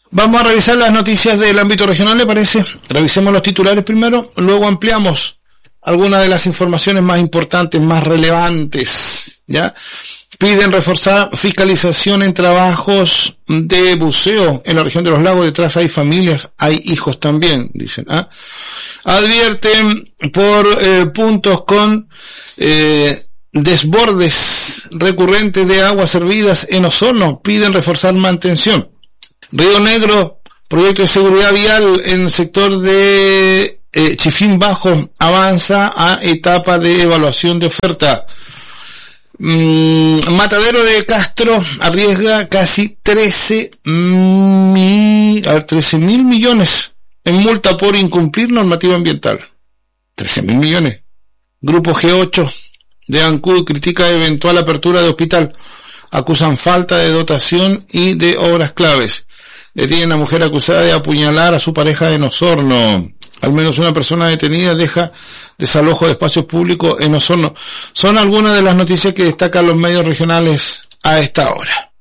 Vamos a revisar las noticias del ámbito regional, ¿le parece? Revisemos los titulares primero, luego ampliamos algunas de las informaciones más importantes, más relevantes, ¿ya? Piden reforzar fiscalización en trabajos de buceo en la región de los lagos. Detrás hay familias, hay hijos también, dicen. Advierten por puntos con desbordes recurrentes de aguas servidas en Osorno. Piden reforzar mantención. Río Negro, proyecto de seguridad vial en el sector de Chifín Bajo, avanza a etapa de evaluación de oferta. Matadero de Castro arriesga casi 13.000 millones en multa por incumplir normativa ambiental. 13.000 millones. Grupo G8 de Ancud critica eventual apertura de hospital. Acusan falta de dotación y de obras claves. Detienen a mujer acusada de apuñalar a su pareja en Osorno. Al menos una persona detenida deja desalojo de espacios públicos en Osorno. Son algunas de las noticias que destacan los medios regionales a esta hora.